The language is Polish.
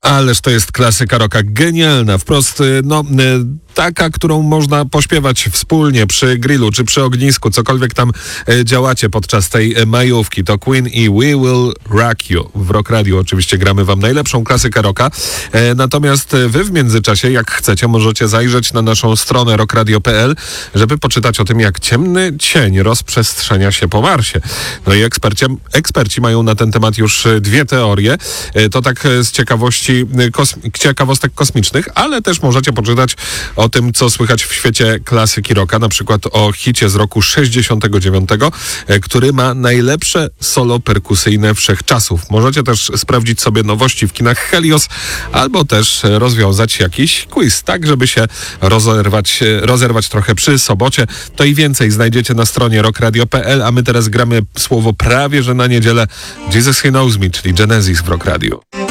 Ależ to jest klasyka rocka, genialna, wprost, taka, którą można pośpiewać wspólnie przy grillu czy przy ognisku, cokolwiek tam działacie podczas tej majówki. To Queen i We Will Rock You. W Rock Radio oczywiście gramy wam najlepszą klasykę rocka. Natomiast wy w międzyczasie, jak chcecie, możecie zajrzeć na naszą stronę rockradio.pl, żeby poczytać o tym, jak ciemny cień rozprzestrzenia się po Marsie. No i eksperci mają na ten temat już dwie teorie. To tak z ciekawostek kosmicznych, ale też możecie poczytać o tym, co słychać w świecie klasyki rocka, na przykład o hicie z roku 69, który ma najlepsze solo perkusyjne wszechczasów. Możecie też sprawdzić sobie nowości w kinach Helios, albo też rozwiązać jakiś quiz, tak żeby się rozerwać trochę przy sobocie. To i więcej znajdziecie na stronie rockradio.pl, a my teraz gramy słowo prawie że na niedzielę Jesus He Knows Me, czyli Genesis w Rock Radio.